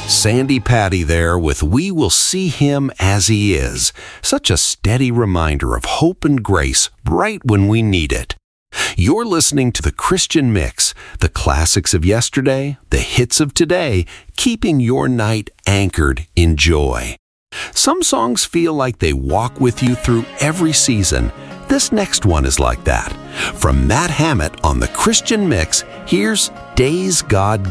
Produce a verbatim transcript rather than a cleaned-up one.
Sandy Patty there with We Will See Him As He Is. Such a steady reminder of hope and grace right when we need it. You're listening to The Christian Mix, the classics of yesterday, the hits of today, keeping your night anchored in joy. Some songs feel like they walk with you through every season. This next one is like that. From Matt Hammett on The Christian Mix, here's Days God